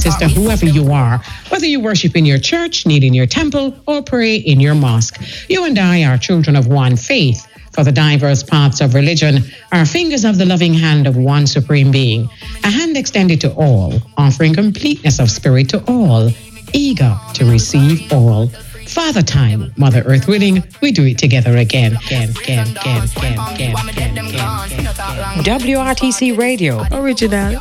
matters to whoever you are, whether you worship in your church, kneel in your temple, or pray in your mosque. You and I are children of one faith. For the diverse paths of religion are fingers of the loving hand of one supreme being, a hand extended to all, offering completeness of spirit to all, eager to receive all. Father time, Mother Earth willing, we do it together again. WRTC Radio, original.